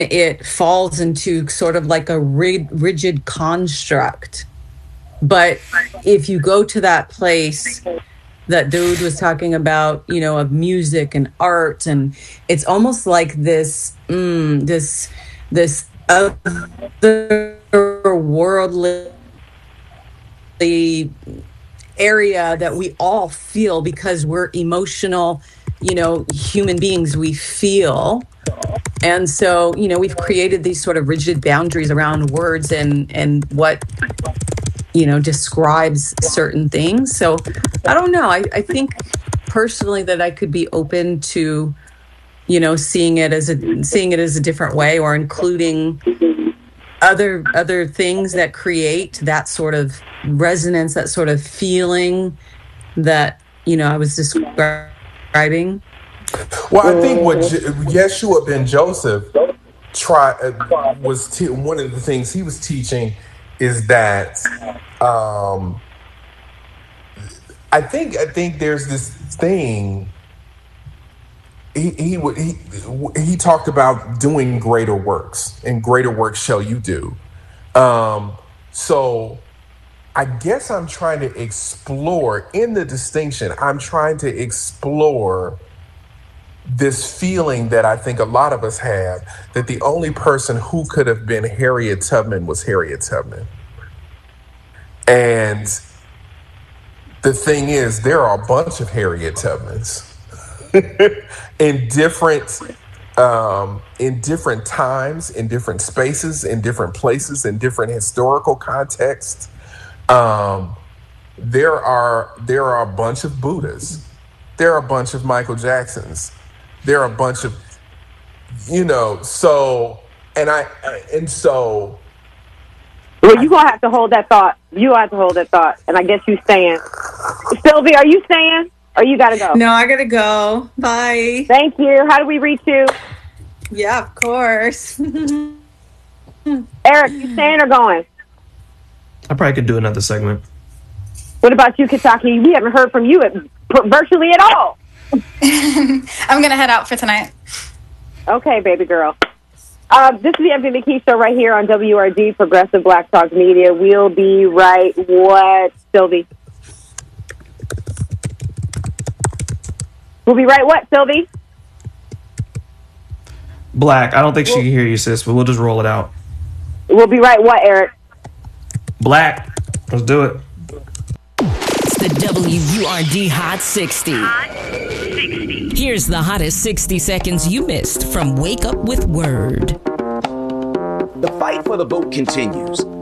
it falls into sort of like a rigid construct. But if you go to that place that Daoud was talking about, of music and art, and it's almost like this otherworldly area that we all feel because we're emotional, human beings. We feel. And so, we've created these sort of rigid boundaries around words and what, describes certain things. So I don't know. I think personally that I could be open to, seeing it as a different way, or including other things that create that sort of resonance, that sort of feeling that, I was describing. Well, I think what Yeshua ben Joseph was one of the things he was teaching is that I think there's this thing. He talked about doing greater works, and greater works shall you do. So I guess I'm trying to explore in the distinction. I'm trying to explore this feeling that I think a lot of us have, that the only person who could have been Harriet Tubman was Harriet Tubman. And the thing is, there are a bunch of Harriet Tubmans in different times, in different spaces, in different places, in different historical contexts. There are a bunch of Buddhas. There are a bunch of Michael Jacksons. There are a bunch of, so. Well, you're going to have to hold that thought. You have to hold that thought. And I guess you're staying. Sylvie, are you staying? Or you got to go? No, I got to go. Bye. Thank you. How do we reach you? Yeah, of course. Eric, you staying or going? I probably could do another segment. What about you, Kitaki? We haven't heard from you virtually at all. I'm going to head out for tonight. Okay, baby girl. This is the MV McKee Show right here on WRD, Progressive Black Talk Media. We'll be right what, Sylvie? We'll be right what, Sylvie? Black. I don't think she can hear you, sis, but we'll just roll it out. We'll be right what, Eric? Black. Let's do it. It's the WURD Hot 60. Here's the hottest 60 seconds you missed from Wake Up with Word. The fight for the vote continues.